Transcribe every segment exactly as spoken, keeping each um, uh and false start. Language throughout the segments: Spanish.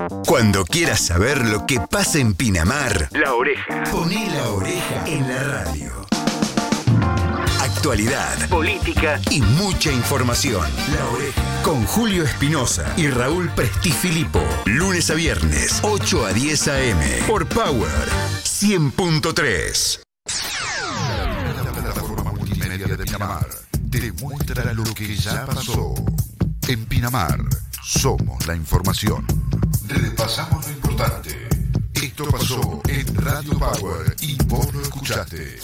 Cuando quieras saber lo que pasa en Pinamar, La Oreja. Poné La Oreja en la radio. Actualidad, política y mucha información. La Oreja. Con Julio Espinosa y Raúl Prestifilipo. Lunes a viernes, ocho a diez a eme. Por Power cien punto tres. La plataforma multimedia de Pinamar te muestra lo que ya pasó. En Pinamar somos la información. Repasamos lo importante. Esto pasó en Radio Power y vos lo escuchaste.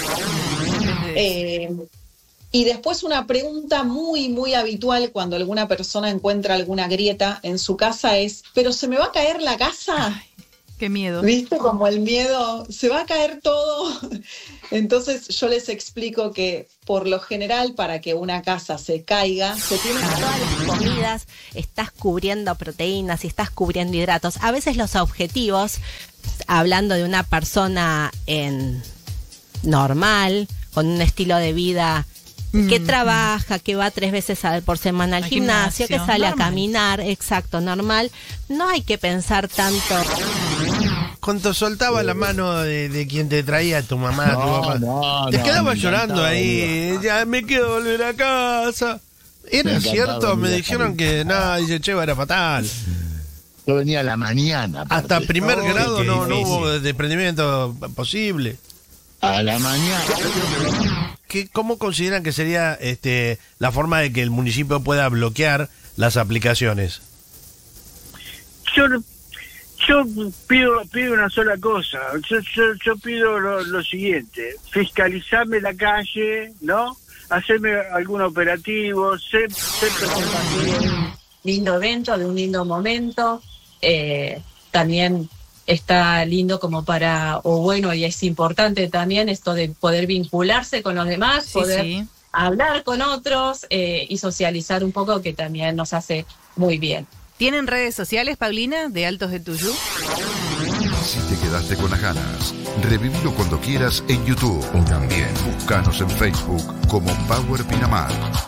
Eh, y después una pregunta muy, muy habitual cuando alguna persona encuentra alguna grieta en su casa es, ¿pero se me va a caer la casa? Ay, qué miedo. ¿Viste? Como el miedo, ¿se va a caer todo? Entonces yo les explico que por lo general para que una casa se caiga, se tiene que... Todas las comidas estás cubriendo proteínas y estás cubriendo hidratos. A veces los objetivos, hablando de una persona en normal, con un estilo de vida que mm. trabaja, que va tres veces por semana al, al gimnasio, gimnasio, que sale normal. a caminar, exacto, normal, no hay que pensar tanto. Cuando soltaba la mano de, de quien te traía, tu mamá, no, tu papá, no, te no, quedabas llorando ahí, no. ya me quiero volver a casa. ¿Era me cierto? Me dijeron que nada, dice Cheva, era fatal. Yo venía a la mañana. Hasta primer oh, grado no, no hubo desprendimiento posible. A la mañana. ¿Qué, ¿Cómo consideran que sería este la forma de que el municipio pueda bloquear las aplicaciones? Yo yo pido pido una sola cosa. Yo yo, yo pido lo, lo siguiente: fiscalizarme la calle, ¿no? Hacerme algún operativo, ser, ser un lindo evento, de un lindo momento. Eh, también está lindo como para, o bueno, y es importante también esto de poder vincularse con los demás, sí, poder sí. hablar con otros eh, y socializar un poco, que también nos hace muy bien. ¿Tienen redes sociales, Paulina, de Altos de Tuyú? Si te quedaste con las ganas, revivilo cuando quieras en YouTube. O también búscanos en Facebook como Power Pinamar.